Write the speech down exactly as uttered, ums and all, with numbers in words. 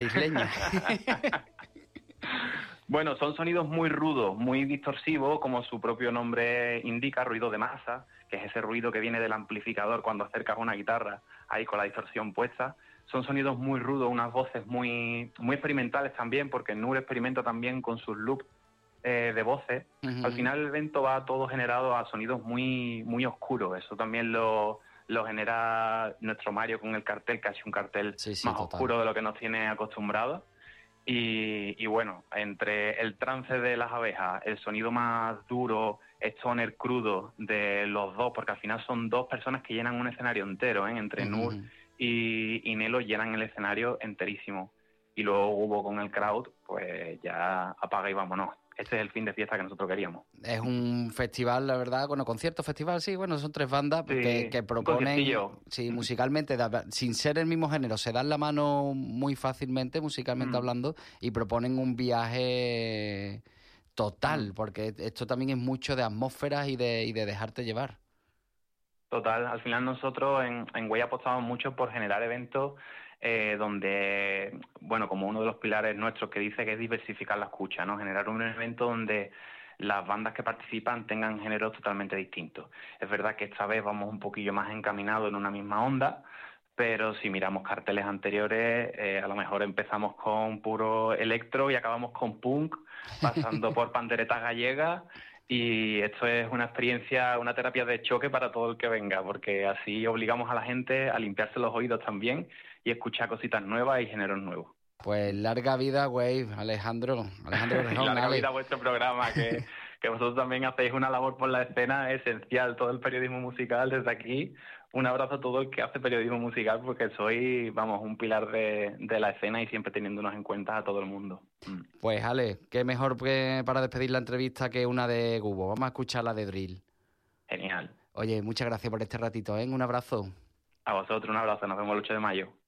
isleña. Bueno, son sonidos muy rudos, muy distorsivos, como su propio nombre indica, ruido de masa, que es ese ruido que viene del amplificador cuando acercas una guitarra, ahí con la distorsión puesta. Son sonidos muy rudos, unas voces muy, muy experimentales también, porque Nur experimenta también con sus loops eh, de voces. Uh-huh. Al final el evento va todo generado a sonidos muy, muy oscuros, eso también lo, lo genera nuestro Mario con el cartel, casi un cartel sí, sí, más total. Oscuro de lo que nos tiene acostumbrados. Y, y bueno, entre el trance de las abejas, el sonido más duro, stoner crudo de los dos, porque al final son dos personas que llenan un escenario entero, ¿eh? Entre uh-huh. Nur y, y Nelo llenan el escenario enterísimo. Y luego hubo con el crowd, pues ya apaga y vámonos. Este es el fin de fiesta que nosotros queríamos. Es un festival, la verdad, bueno, concierto, festival, sí, bueno, son tres bandas sí, que, que proponen, sí, musicalmente, sin ser el mismo género, se dan la mano muy fácilmente, musicalmente mm. hablando, y proponen un viaje total, mm. porque esto también es mucho de atmósferas y de, y de dejarte llevar. Total, al final nosotros en, en Way apostamos mucho por generar eventos eh, donde, bueno, como uno de los pilares nuestros que dice que es diversificar la escucha, ¿no? Generar un evento donde las bandas que participan tengan géneros totalmente distintos. Es verdad que esta vez vamos un poquillo más encaminados en una misma onda, pero si miramos carteles anteriores, eh, a lo mejor empezamos con puro electro y acabamos con punk, pasando por panderetas gallegas. Y esto es una experiencia, una terapia de choque para todo el que venga, porque así obligamos a la gente a limpiarse los oídos también y escuchar cositas nuevas y géneros nuevos. Pues larga vida, Wave, Alejandro. Alejandro Rejón, larga Ale. vida a vuestro programa, que, que vosotros también hacéis una labor por la escena esencial, todo el periodismo musical desde aquí. Un abrazo a todo el que hace periodismo musical, porque soy, vamos, un pilar de, de la escena y siempre teniéndonos en cuenta a todo el mundo. Mm. Pues, Ale, qué mejor que para despedir la entrevista que una de Gubo. Vamos a escuchar la de Drill. Genial. Oye, muchas gracias por este ratito, ¿eh? Un abrazo. A vosotros, un abrazo. Nos vemos el ocho de mayo.